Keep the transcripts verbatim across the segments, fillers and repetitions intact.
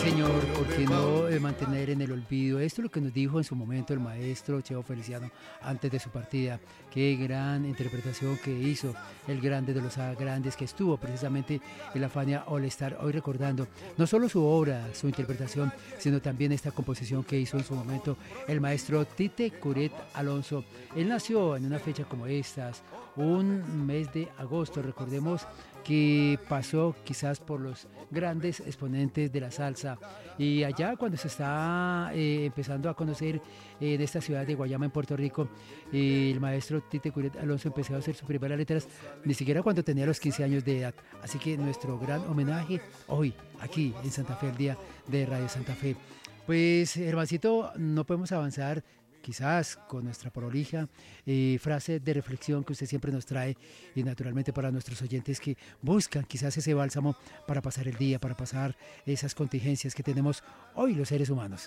señor, ¿por qué no eh, mantener en el olvido? Esto es lo que nos dijo en su momento el maestro Cheo Feliciano antes de su partida. Qué gran interpretación que hizo el grande de los grandes, que estuvo precisamente en la Fania All Star. Hoy recordando no solo su obra, su interpretación, sino también esta composición que hizo en su momento el maestro Tite Curet Alonso. Él nació en una fecha como estas, un mes de agosto, recordemos que pasó quizás por los grandes exponentes de la salsa, y allá cuando se está eh, empezando a conocer eh, en esta ciudad de Guayama, en Puerto Rico, eh, el maestro Tite Curet Alonso empezó a hacer sus primeras letras ni siquiera cuando tenía los quince años de edad. Así que nuestro gran homenaje hoy aquí en Santa Fe, el día de Radio Santa Fe. Pues hermancito, no podemos avanzar quizás con nuestra prolija eh, frase de reflexión que usted siempre nos trae, y naturalmente para nuestros oyentes que buscan quizás ese bálsamo para pasar el día, para pasar esas contingencias que tenemos hoy los seres humanos.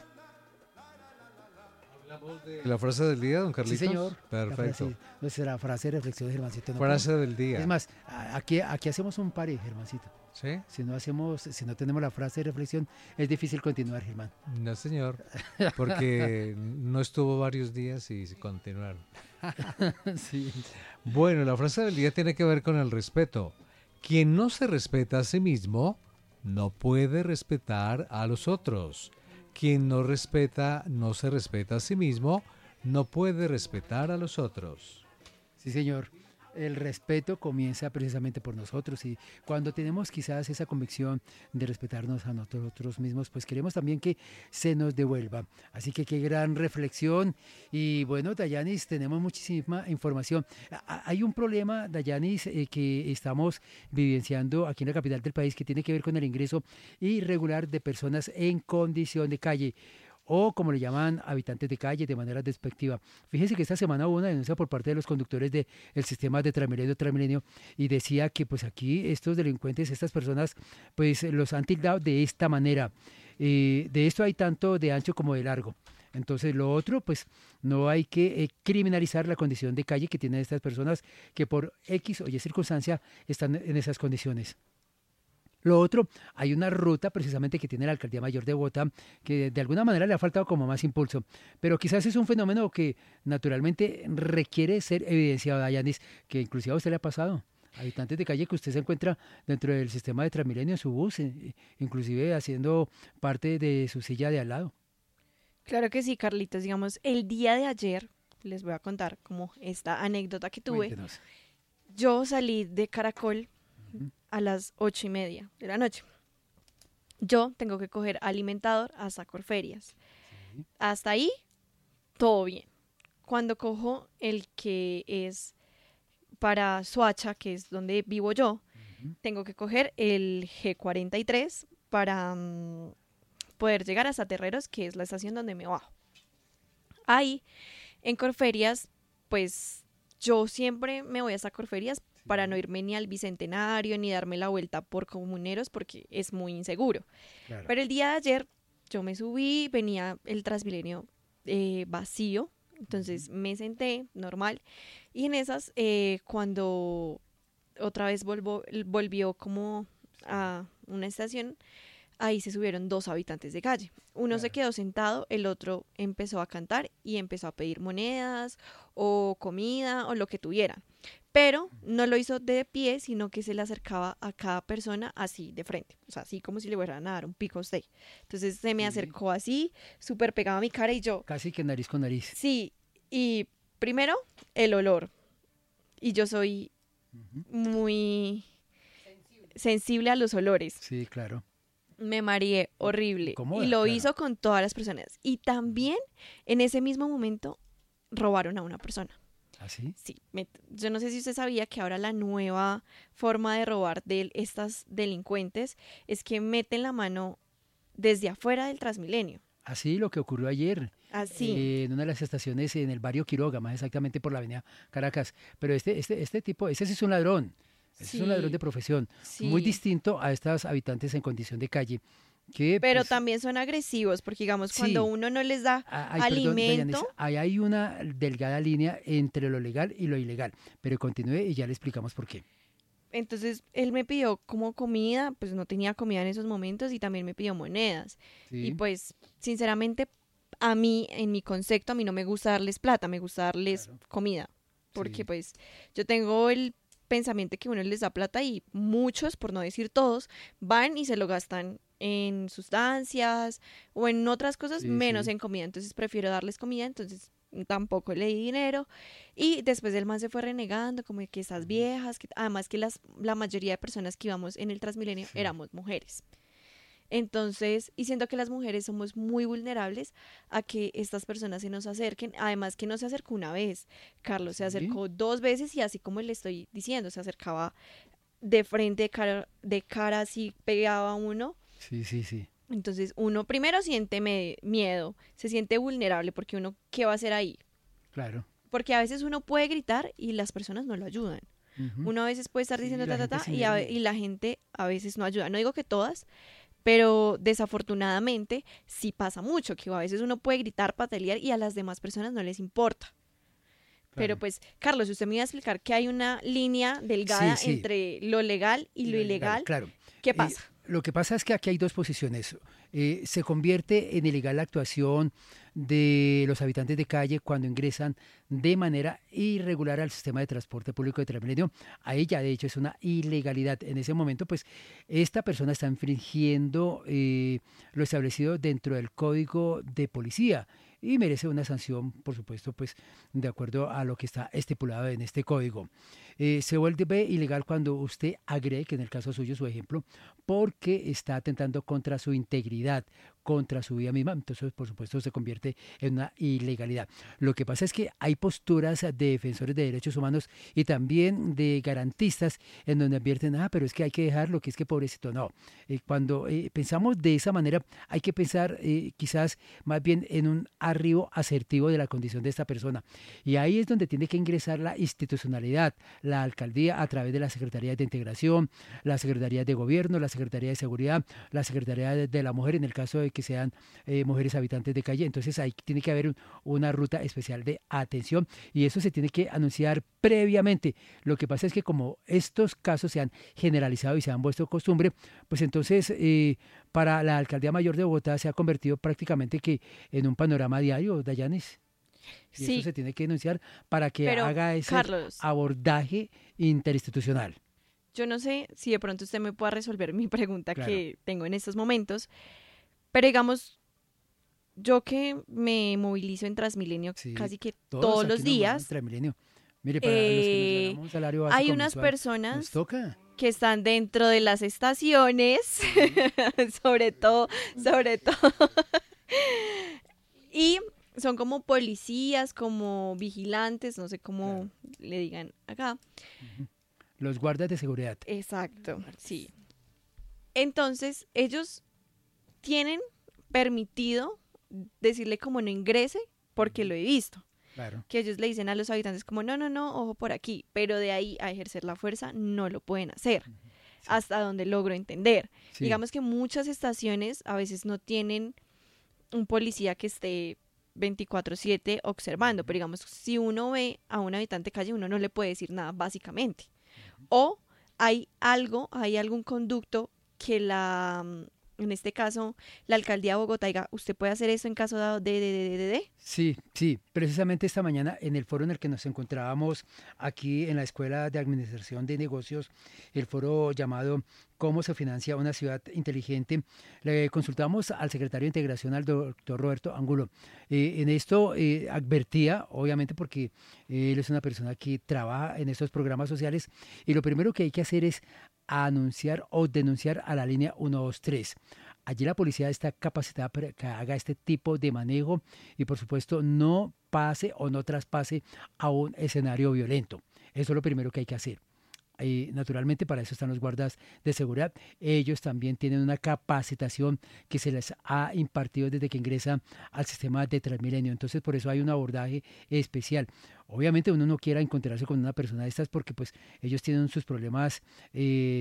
¿La frase del día, don Carlitos? Sí, señor. Perfecto. La frase, nuestra frase de reflexión, Germancito. No frase podemos. del día. Es más, aquí, aquí hacemos un pare, Germancito. ¿Sí? Si no hacemos, si no tenemos la frase de reflexión, es difícil continuar, Germán. No, señor, porque no estuvo varios días y continuaron. Sí. Bueno, la frase del día tiene que ver con el respeto. Quien no se respeta a sí mismo, no puede respetar a los otros. Quien no respeta, no se respeta a sí mismo, no puede respetar a los otros. Sí, señor. El respeto comienza precisamente por nosotros, y cuando tenemos quizás esa convicción de respetarnos a nosotros mismos, pues queremos también que se nos devuelva. Así que qué gran reflexión. Y bueno, Dayanis, tenemos muchísima información. Hay un problema, Dayanis, eh, que estamos vivenciando aquí en la capital del país, que tiene que ver con el ingreso irregular de personas en condición de calle, o como le llaman, habitantes de calle, de manera despectiva. Fíjense que esta semana hubo una denuncia por parte de los conductores del sistema de Transmilenio, Transmilenio, y decía que pues aquí estos delincuentes, estas personas, pues los han tildado de esta manera. Eh, de esto hay tanto de ancho como de largo. Entonces lo otro, pues no hay que eh, criminalizar la condición de calle que tienen estas personas que por X o Y circunstancia están en esas condiciones. Lo otro, hay una ruta precisamente que tiene la Alcaldía Mayor de Bogotá que de alguna manera le ha faltado como más impulso, pero quizás es un fenómeno que naturalmente requiere ser evidenciado, Dayanis, que inclusive a usted le ha pasado. Habitantes de calle que usted se encuentra dentro del sistema de Transmilenio en su bus, inclusive haciendo parte de su silla de al lado. Claro que sí, Carlitos. Digamos, el día de ayer, les voy a contar como esta anécdota que tuve. Cuéntenos. Yo salí de Caracol a las ocho y media de la noche. Yo tengo que coger alimentador hasta Corferias. Sí. Hasta ahí, todo bien. Cuando cojo el que es para Soacha, que es donde vivo yo, uh-huh. tengo que coger el G cuarenta y tres para um, poder llegar hasta Terreros, que es la estación donde me bajo. Ahí, en Corferias, pues yo siempre me voy hasta Corferias para no irme ni al Bicentenario, ni darme la vuelta por Comuneros, porque es muy inseguro. Claro. Pero el día de ayer yo me subí, venía el Transmilenio eh, vacío, entonces me senté, normal, y en esas, eh, cuando otra vez volvo, volvió como a una estación, ahí se subieron dos habitantes de calle. Uno claro. se quedó sentado, el otro empezó a cantar y empezó a pedir monedas o comida o lo que tuviera. Pero no lo hizo de pie, sino que se le acercaba a cada persona así de frente. O sea, así como si le fueran a dar un pico a usted. Entonces se me sí. acercó así, súper pegado a mi cara y yo... Casi que nariz con nariz. Sí, y primero el olor. Y yo soy uh-huh. muy sensible. sensible a los olores. Sí, claro. Me mareé horrible. ¿Cómo? Y lo claro. hizo con todas las personas. Y también en ese mismo momento robaron a una persona. ¿Ah, sí? Sí. Me, yo no sé si usted sabía que ahora la nueva forma de robar de estas delincuentes es que meten la mano desde afuera del Transmilenio. Así lo que ocurrió ayer. Así. Eh, en una de las estaciones en el barrio Quiroga, más exactamente por la avenida Caracas. Pero este, este, este tipo, ese sí es un ladrón. Ese sí. es un ladrón de profesión. Sí. Muy distinto a estos habitantes en condición de calle. Que, pero pues, también son agresivos, porque digamos, sí. cuando uno no les da Ay, alimento... Perdón, ahí hay una delgada línea entre lo legal y lo ilegal, pero continúe y ya le explicamos por qué. entonces él me pidió como comida, pues no tenía comida en esos momentos y también me pidió monedas. Y Sí, pues, sinceramente, a mí, en mi concepto, a mí no me gusta darles plata, me gusta darles claro. comida. Porque Sí, pues yo tengo el pensamiento que uno les da plata y muchos, por no decir todos, van y se lo gastan en sustancias o en otras cosas sí, menos sí. en comida. Entonces prefiero darles comida, entonces tampoco le di dinero. Y después el man se fue renegando, como de que esas Ujú. viejas, que además que las, la mayoría de personas que íbamos en el Transmilenio Sí, éramos mujeres. Entonces, y siento que las mujeres somos muy vulnerables a que estas personas se nos acerquen. Además que no se acercó una vez, Carlos se sí, acercó dos veces y así como le estoy diciendo, se acercaba de frente, de cara, de cara así pegaba a uno. sí, sí, sí, Entonces uno primero siente me- miedo, se siente vulnerable porque uno, ¿qué va a hacer ahí? claro. Porque a veces uno puede gritar y las personas no lo ayudan. Ujú. Uno a veces puede estar Sí, diciendo ta, la ta, gente ta, se y, a- niega. y la gente a veces no ayuda. No digo que todas, pero desafortunadamente sí pasa mucho, que a veces uno puede gritar, patalear y a las demás personas no les importa. Pero Claro. pues, Carlos, usted me iba a explicar que hay una línea Sí, delgada sí. entre lo legal y Y lo lo ilegal, ilegal. claro. ¿Qué Eh, pasa? lo que pasa es que aquí hay dos posiciones. Eh, se convierte en ilegal la actuación de los habitantes de calle cuando ingresan de manera irregular al sistema de transporte público de Transmilenio. Ahí ya de hecho es una ilegalidad. En ese momento, pues, esta persona está infringiendo eh, lo establecido dentro del Código de Policía y merece una sanción, por supuesto, pues, de acuerdo a lo que está estipulado en este código. Eh, se vuelve ilegal cuando usted agrede, que en el caso suyo, su ejemplo, porque está atentando contra su integridad, contra su vida misma, entonces por supuesto se convierte en una ilegalidad. Lo que pasa es que hay posturas de defensores de derechos humanos y también de garantistas en donde advierten, ah, pero es que hay que dejarlo, que es que pobrecito, no. Eh, cuando eh, pensamos de esa manera, hay que pensar eh, quizás más bien en un arribo asertivo de la condición de esta persona. Y ahí es donde tiene que ingresar la institucionalidad, la alcaldía a través de las secretarías de integración, las secretarías de gobierno, la secretaría de seguridad, la secretaría de, de la mujer en el caso de que sean eh, mujeres habitantes de calle. Entonces ahí tiene que haber un- una ruta especial de atención y eso se tiene que anunciar previamente. Lo que pasa es que como estos casos se han generalizado y se han vuelto costumbre, pues entonces eh, para la alcaldía mayor de Bogotá se ha convertido prácticamente que en un panorama diario, Dayanis. Y eso Sí, se tiene que denunciar para que pero haga ese Carlos, abordaje interinstitucional. yo no sé si de pronto usted me pueda resolver mi pregunta Claro, que tengo en estos momentos, pero digamos, yo que me movilizo en Transmilenio sí, casi que todos todos aquí los nos movemos días, entre milenio. Mire, para los que nos eh, ganamos un salario hay básico unas mensual, nos personas toca. que están dentro de las estaciones, Sí, sobre todo, sobre todo, y son como policías, como vigilantes, no sé cómo claro. le digan acá. Ujú. Los guardas de seguridad. Exacto, sí. Entonces, ellos tienen permitido decirle como no ingrese, porque Ujú. lo he visto. Claro, Que ellos le dicen a los habitantes como no, no, no, ojo por aquí, pero de ahí a ejercer la fuerza no lo pueden hacer, sí, hasta donde logro entender. sí, Digamos que muchas estaciones a veces no tienen un policía que esté veinticuatro siete observando, pero digamos, si uno ve a un habitante de calle, uno no le puede decir nada básicamente. O hay algo, hay algún conducto que la, mm, en este caso, la alcaldía de Bogotá diga, usted puede hacer eso en caso dado de, de, de, de, de, de. sí, sí. Precisamente esta mañana en el foro en el que nos encontrábamos aquí en la Escuela de Administración de Negocios, el foro llamado ¿Cómo se financia una ciudad inteligente? Le consultamos al secretario de Integración, al doctor Roberto Angulo. Eh, en esto eh, advertía, obviamente porque eh, él es una persona que trabaja en estos programas sociales y lo primero que hay que hacer es anunciar o denunciar a la línea ciento veintitrés. Allí la policía está capacitada para que haga este tipo de manejo y por supuesto no pase o no traspase a un escenario violento. Eso es lo primero que hay que hacer. Y naturalmente para eso están los guardas de seguridad. Ellos también tienen una capacitación que se les ha impartido desde que ingresan al sistema de Transmilenio. Entonces por eso hay un abordaje especial. Obviamente uno no quiera encontrarse con una persona de estas porque pues ellos tienen sus problemas eh,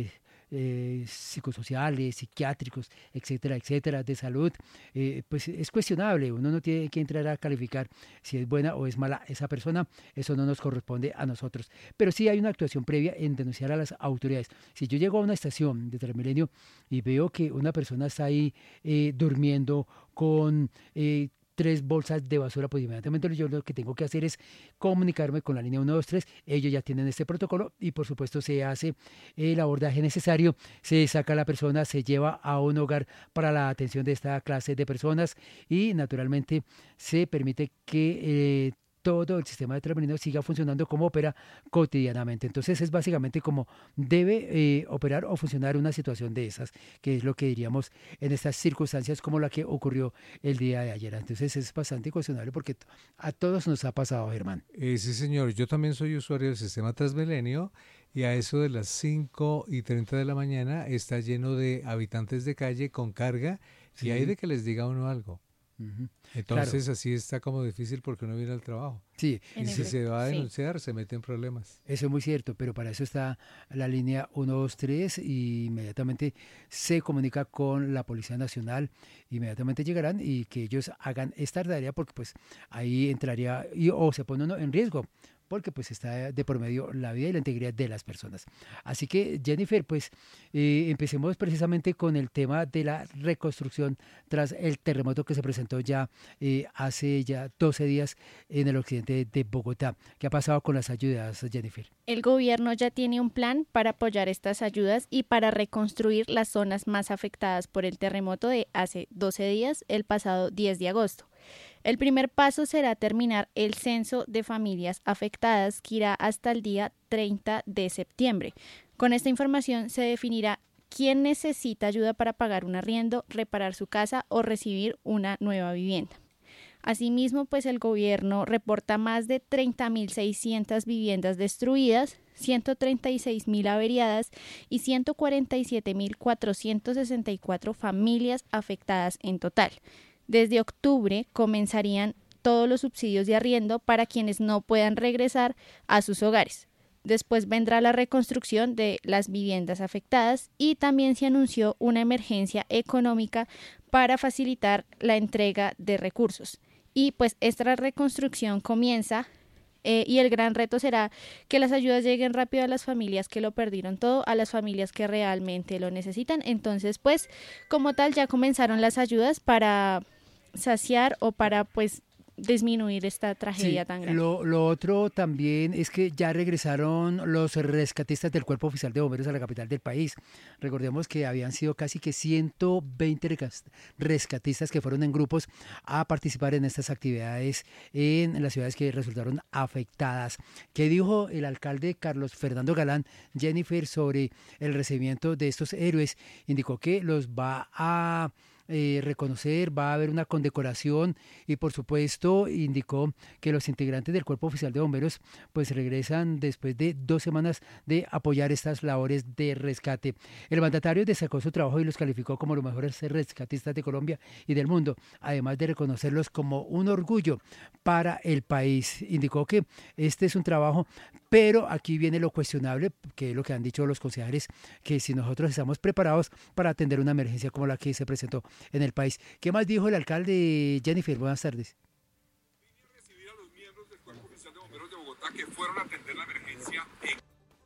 eh, psicosociales, psiquiátricos, etcétera, etcétera, de salud, eh, pues es cuestionable. Uno no tiene que entrar a calificar si es buena o es mala esa persona, eso no nos corresponde a nosotros. Pero sí hay una actuación previa en denunciar a las autoridades. Si yo llego a una estación de Transmilenio y veo que una persona está ahí eh, durmiendo con... Eh, tres bolsas de basura, pues inmediatamente yo lo que tengo que hacer es comunicarme con la línea uno dos tres, ellos ya tienen este protocolo y por supuesto se hace el abordaje necesario, se saca a la persona, se lleva a un hogar para la atención de esta clase de personas y naturalmente se permite que eh, todo el sistema de Transmilenio siga funcionando como opera cotidianamente. Entonces es básicamente como debe eh, operar o funcionar una situación de esas, que es lo que diríamos en estas circunstancias como la que ocurrió el día de ayer. Entonces es bastante cuestionable porque a todos nos ha pasado, Germán. Eh, sí, señor. Yo también soy usuario del sistema Transmilenio y a eso de las cinco y treinta de la mañana está lleno de habitantes de calle con carga Sí. y hay de que les diga uno algo. Uh-huh. Entonces Claro. así está como difícil porque uno viene al trabajo. Sí, Y En si efecto, se va a sí. denunciar, se mete en problemas. eso es muy cierto, pero para eso está la línea uno dos tres y inmediatamente se comunica con la Policía Nacional, inmediatamente llegarán y que ellos hagan esta tarea porque pues ahí entraría y, o se pone uno en riesgo porque pues está de por medio la vida y la integridad de las personas. Así que Jennifer, pues eh, empecemos precisamente con el tema de la reconstrucción tras el terremoto que se presentó ya eh, hace ya doce días en el occidente de Bogotá. ¿Qué ha pasado con las ayudas, Jennifer? El gobierno ya tiene un plan para apoyar estas ayudas y para reconstruir las zonas más afectadas por el terremoto de hace doce días, el pasado diez de agosto. El primer paso será terminar el censo de familias afectadas que irá hasta el día treinta de septiembre. Con esta información se definirá quién necesita ayuda para pagar un arriendo, reparar su casa o recibir una nueva vivienda. Asimismo, pues el gobierno reporta más de treinta mil seiscientas viviendas destruidas, ciento treinta y seis mil averiadas y ciento cuarenta y siete mil cuatrocientas sesenta y cuatro familias afectadas en total. Desde octubre comenzarían todos los subsidios de arriendo para quienes no puedan regresar a sus hogares. Después vendrá la reconstrucción de las viviendas afectadas y también se anunció una emergencia económica para facilitar la entrega de recursos. Y pues esta reconstrucción comienza eh, y el gran reto será que las ayudas lleguen rápido a las familias que lo perdieron todo, a las familias que realmente lo necesitan. Entonces, pues, como tal, ya comenzaron las ayudas para saciar o para, pues, disminuir esta tragedia Sí, tan grande. Lo, lo otro también es que ya regresaron los rescatistas del Cuerpo Oficial de Bomberos a la capital del país. Recordemos que habían sido casi que ciento veinte recas- rescatistas que fueron en grupos a participar en estas actividades en las ciudades que resultaron afectadas. ¿Qué dijo el alcalde Carlos Fernando Galán, Jennifer, sobre el recibimiento de estos héroes? Indicó que los va a eh, reconocer, va a haber una condecoración y por supuesto indicó que los integrantes del Cuerpo Oficial de Bomberos pues regresan después de dos semanas de apoyar estas labores de rescate. El mandatario destacó su trabajo y los calificó como los mejores rescatistas de Colombia y del mundo, además de reconocerlos como un orgullo para el país. Indicó que este es un trabajo, pero aquí viene lo cuestionable, que es lo que han dicho los concejales, que si nosotros estamos preparados para atender una emergencia como la que se presentó en el país. ¿Qué más dijo el alcalde, Jennifer? Buenas tardes. Recibir a los miembros del Cuerpo Oficial de Bomberos de Bogotá que fueron a atender la emergencia. En...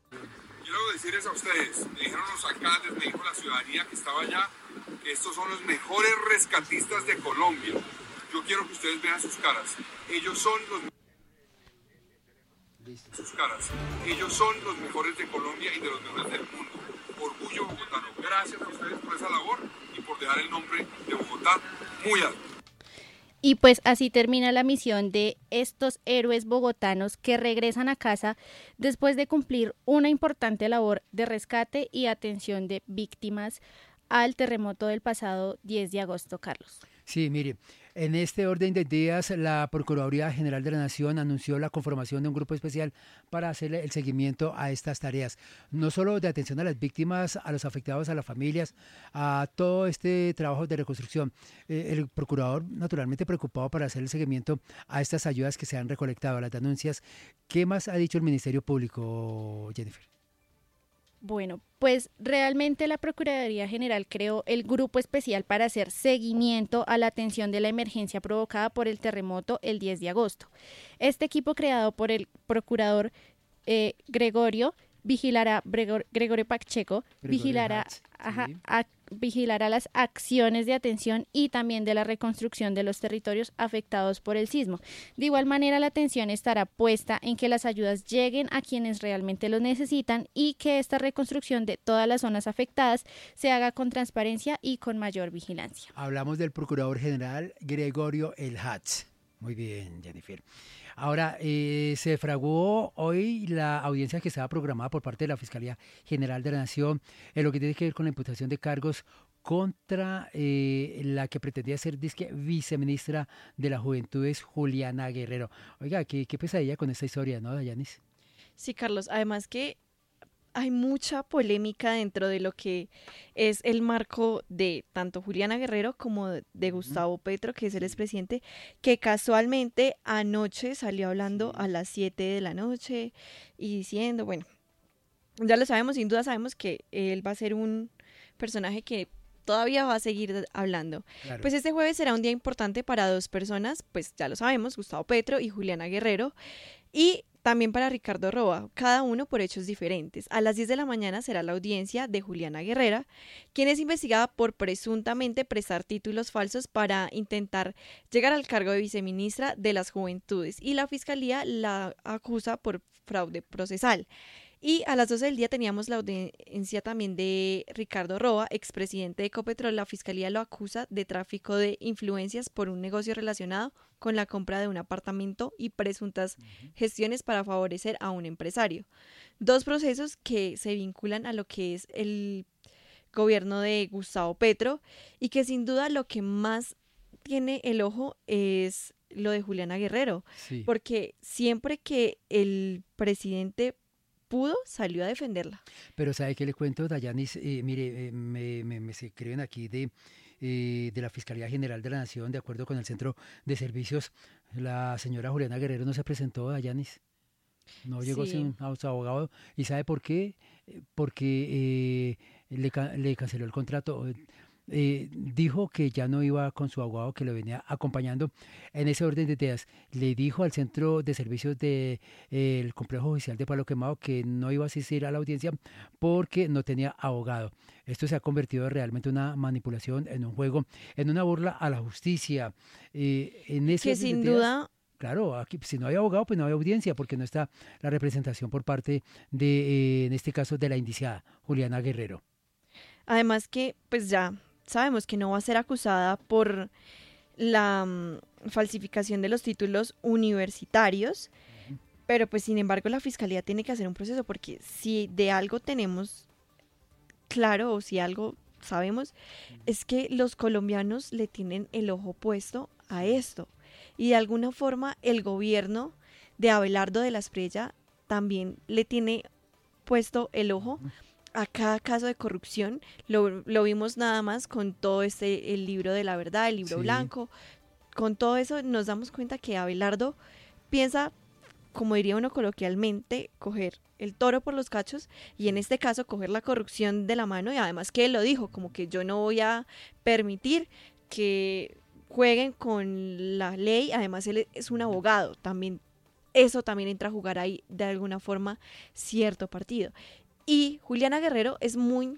Quiero decirles a ustedes, me dijeron los alcaldes, me dijo la ciudadanía que estaba allá, que estos son los mejores rescatistas de Colombia. Yo quiero que ustedes vean sus caras. Ellos son los sus caras. Ellos son los mejores de Colombia y de los mejores del mundo. Orgullo bogotano. Gracias a ustedes por esa labor y por dejar el nombre de Bogotá muy alto. Y pues así termina la misión de estos héroes bogotanos que regresan a casa después de cumplir una importante labor de rescate y atención de víctimas al terremoto del pasado diez de agosto, Carlos. Sí, mire, en este orden de días, la Procuraduría General de la Nación anunció la conformación de un grupo especial para hacer el seguimiento a estas tareas, no solo de atención a las víctimas, a los afectados, a las familias, a todo este trabajo de reconstrucción. Eh, el procurador, naturalmente preocupado para hacer el seguimiento a estas ayudas que se han recolectado, a las denuncias. ¿Qué más ha dicho el Ministerio Público, Jennifer? Bueno, pues realmente la Procuraduría General creó el grupo especial para hacer seguimiento a la atención de la emergencia provocada por el terremoto el diez de agosto. Este equipo, creado por el procurador eh, Gregorio, vigilará, Gregor, Gregorio Pacheco, Gregorio vigilará, Hatch, ajá, sí. a, vigilará las acciones de atención y también de la reconstrucción de los territorios afectados por el sismo. De igual manera, la atención estará puesta en que las ayudas lleguen a quienes realmente lo necesitan y que esta reconstrucción de todas las zonas afectadas se haga con transparencia y con mayor vigilancia. Hablamos del Procurador General Gregorio El Hatch. Muy bien, Jennifer. Ahora, eh, se fraguó hoy la audiencia que estaba programada por parte de la Fiscalía General de la Nación en lo que tiene que ver con la imputación de cargos contra eh, la que pretendía ser disque viceministra de las Juventudes, Juliana Guerrero. Oiga, qué, qué pesadilla con esta historia, ¿no, Dayanis? Sí, Carlos, además que hay mucha polémica dentro de lo que es el marco de tanto Juliana Guerrero como de, de Gustavo Petro, que es el expresidente, que casualmente anoche salió hablando a las siete de la noche y diciendo, bueno, ya lo sabemos, sin duda sabemos que él va a ser un personaje que todavía va a seguir hablando. Claro. Pues este jueves será un día importante para dos personas, pues ya lo sabemos, Gustavo Petro y Juliana Guerrero, y también para Ricardo Roa, cada uno por hechos diferentes. A las diez de la mañana será la audiencia de Juliana Guerrero, quien es investigada por presuntamente prestar títulos falsos para intentar llegar al cargo de viceministra de las Juventudes, y la Fiscalía la acusa por fraude procesal. Y a las doce del día teníamos la audiencia también de Ricardo Roa, expresidente de Ecopetrol. La Fiscalía lo acusa de tráfico de influencias por un negocio relacionado con la compra de un apartamento y presuntas gestiones para favorecer a un empresario. Dos procesos que se vinculan a lo que es el gobierno de Gustavo Petro y que sin duda lo que más tiene el ojo es lo de Juliana Guerrero, Sí. porque siempre que el presidente pudo, salió a defenderla. Pero ¿sabe qué le cuento, Dayanis? Eh, mire, eh, me, me, me se escriben aquí de, eh, de la Fiscalía General de la Nación, de acuerdo con el Centro de Servicios. La señora Juliana Guerrero no se presentó, Dayanis. No llegó Sí. sin a su abogado. ¿Y sabe por qué? Eh, Porque eh, le, ca- le canceló el contrato. Eh, dijo que ya no iba con su abogado que lo venía acompañando en ese orden de ideas. Le dijo al Centro de Servicios del Complejo Judicial de Palo Quemado que no iba a asistir a la audiencia porque no tenía abogado. Esto se ha convertido realmente en una manipulación, en un juego, en una burla a la justicia. Eh, en ese Que orden de sin ideas, duda, claro, aquí si no hay abogado, pues no hay audiencia, porque no está la representación por parte de, eh, en este caso, de la indiciada, Juliana Guerrero. además que pues ya sabemos que no va a ser acusada por la mm, falsificación de los títulos universitarios, pero pues sin embargo la Fiscalía tiene que hacer un proceso, porque si de algo tenemos claro o si algo sabemos, es que los colombianos le tienen el ojo puesto a esto. Y de alguna forma el gobierno de Abelardo de la Espriella también le tiene puesto el ojo a cada caso de corrupción. Lo, lo vimos nada más con todo este, el libro de la verdad, el libro Sí. blanco. Con todo eso nos damos cuenta que Abelardo piensa, como diría uno coloquialmente, coger el toro por los cachos y en este caso coger la corrupción de la mano, y además que él lo dijo, como que yo no voy a permitir que jueguen con la ley. Además él es un abogado, también eso también entra a jugar ahí de alguna forma cierto partido. Y Juliana Guerrero es muy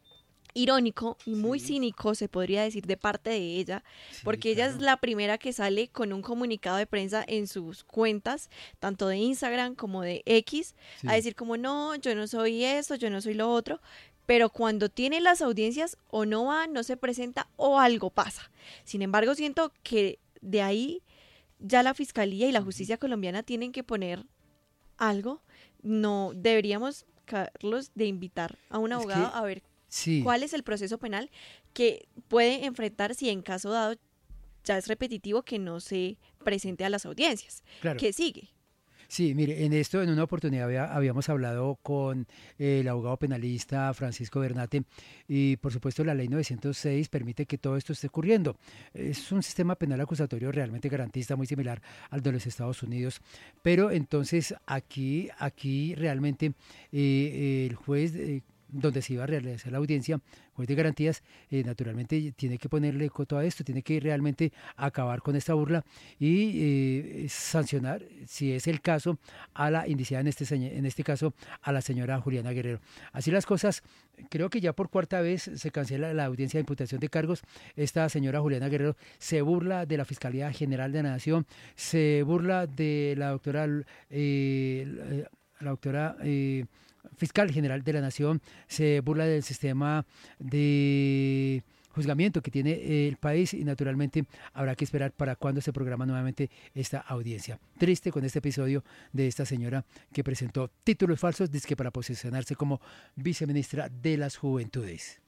irónico y muy Sí. cínico, se podría decir, de parte de ella, Sí, porque ella es claro. la primera que sale con un comunicado de prensa en sus cuentas, tanto de Instagram como de X, Sí. a decir como no, yo no soy eso, yo no soy lo otro, pero cuando tiene las audiencias o no va, no se presenta o algo pasa. Sin embargo, siento que de ahí ya la Fiscalía y la justicia colombiana tienen que poner algo. No deberíamos, Carlos, de invitar a un Es abogado que- a ver Sí. cuál es el proceso penal que puede enfrentar si en caso dado ya es repetitivo que no se presente a las audiencias. Claro. ¿Qué sigue? Sí, mire, en esto, en una oportunidad había- habíamos hablado con eh, el abogado penalista Francisco Bernate y por supuesto la ley novecientos seis permite que todo esto esté ocurriendo. Es un sistema penal acusatorio realmente garantista, muy similar al de los Estados Unidos, pero entonces aquí, aquí realmente eh, el juez... eh, donde se iba a realizar la audiencia, juez de garantías, eh, naturalmente tiene que ponerle coto a esto, tiene que realmente acabar con esta burla y eh, sancionar, si es el caso, a la indiciada, en este, en este caso, a la señora Juliana Guerrero. Así las cosas, creo que ya por cuarta vez se cancela la audiencia de imputación de cargos. Esta señora Juliana Guerrero se burla de la Fiscalía General de la Nación, se burla de la doctora, eh, la doctora eh, Fiscal General de la Nación, se burla del sistema de juzgamiento que tiene el país y naturalmente habrá que esperar para cuándo se programa nuevamente esta audiencia. Triste con este episodio de esta señora que presentó títulos falsos, dizque para posicionarse como viceministra de las Juventudes.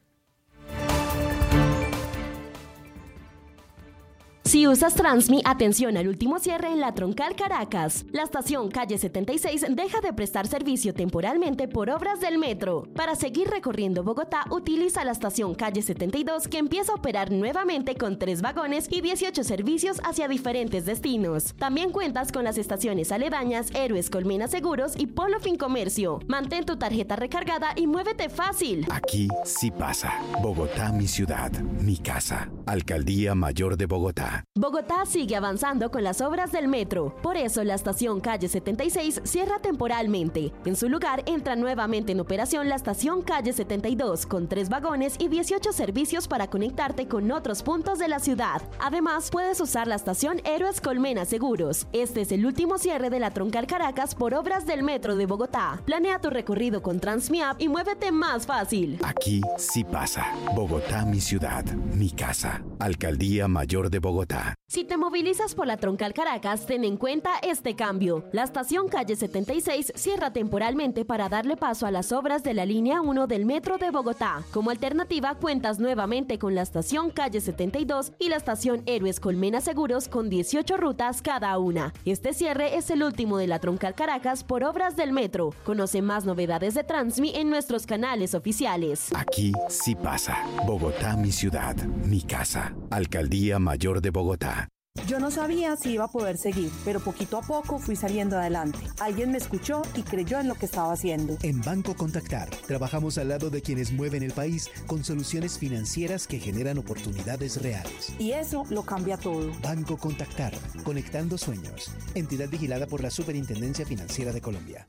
Si usas Transmi, atención al último cierre en la Troncal Caracas. La estación Calle setenta y seis deja de prestar servicio temporalmente por obras del metro. Para seguir recorriendo Bogotá, utiliza la estación Calle setenta y dos, que empieza a operar nuevamente con tres vagones y dieciocho servicios hacia diferentes destinos. También cuentas con las estaciones aledañas Héroes Colmena Seguros y Polo Fincomercio. Mantén tu tarjeta recargada y muévete fácil. Aquí sí pasa. Bogotá, mi ciudad, mi casa. Alcaldía Mayor de Bogotá. Bogotá sigue avanzando con las obras del metro. Por eso la estación Calle setenta y seis cierra temporalmente. En su lugar entra nuevamente en operación la estación Calle setenta y dos con tres vagones y dieciocho servicios para conectarte con otros puntos de la ciudad. Además, puedes usar la estación Héroes Colmena Seguros. Este es el último cierre de la Troncal Caracas por obras del metro de Bogotá. Planea tu recorrido con Transmiap y muévete más fácil. Aquí sí pasa. Bogotá, mi ciudad, mi casa. Alcaldía Mayor de Bogotá. Si te movilizas por la Troncal Caracas, ten en cuenta este cambio. La estación Calle setenta y seis cierra temporalmente para darle paso a las obras de la línea uno del metro de Bogotá. Como alternativa, cuentas nuevamente con la estación Calle setenta y dos y la estación Héroes Colmena Seguros con dieciocho rutas cada una. Este cierre es el último de la Troncal Caracas por obras del metro. Conoce más novedades de Transmi en nuestros canales oficiales. Aquí sí pasa. Bogotá, mi ciudad, mi casa. Alcaldía Mayor de Bogotá. Yo no sabía si iba a poder seguir, pero poquito a poco fui saliendo adelante. Alguien me escuchó y creyó en lo que estaba haciendo. En Banco Contactar, trabajamos al lado de quienes mueven el país con soluciones financieras que generan oportunidades reales. Y eso lo cambia todo. Banco Contactar, conectando sueños. Entidad vigilada por la Superintendencia Financiera de Colombia.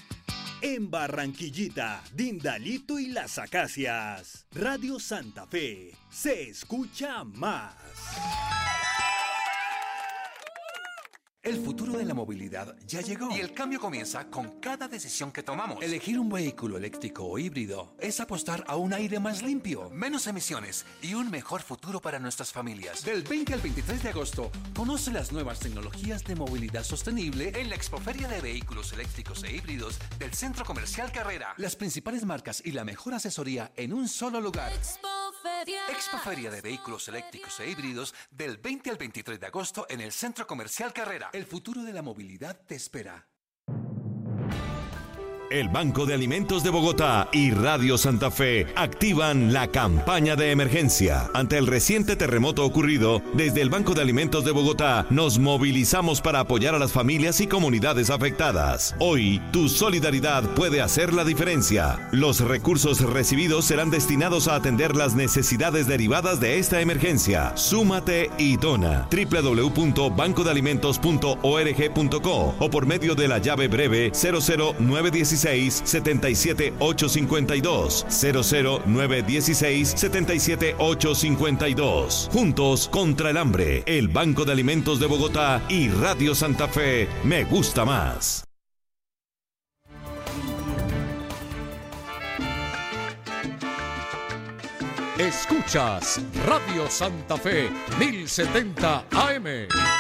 En Barranquillita, Dindalito y Las Acacias, Radio Santa Fe, se escucha más. El futuro de la movilidad ya llegó. Y el cambio comienza con cada decisión que tomamos. Elegir un vehículo eléctrico o híbrido es apostar a un aire más limpio, menos emisiones y un mejor futuro para nuestras familias. Del veinte al veintitrés de agosto, conoce las nuevas tecnologías de movilidad sostenible en la Expoferia de Vehículos Eléctricos e Híbridos del Centro Comercial Carrera. Las principales marcas y la mejor asesoría en un solo lugar. Expoferia. Expoferia de Vehículos Eléctricos e Híbridos del veinte al veintitrés de agosto en el Centro Comercial Carrera. El futuro de la movilidad te espera. El Banco de Alimentos de Bogotá y Radio Santa Fe activan la campaña de emergencia. Ante el reciente terremoto ocurrido, desde el Banco de Alimentos de Bogotá nos movilizamos para apoyar a las familias y comunidades afectadas. Hoy, tu solidaridad puede hacer la diferencia. Los recursos recibidos serán destinados a atender las necesidades derivadas de esta emergencia. Súmate y dona. doble u doble u doble u punto banco de alimentos punto org punto co o por medio de la llave breve cero cero nueve uno seis siete siete ocho cinco dos cero cero nueve uno seis siete siete ocho cinco dos. Juntos contra el hambre. El Banco de Alimentos de Bogotá y Radio Santa Fe. Me gusta más. Escuchas Radio Santa Fe mil setenta A M.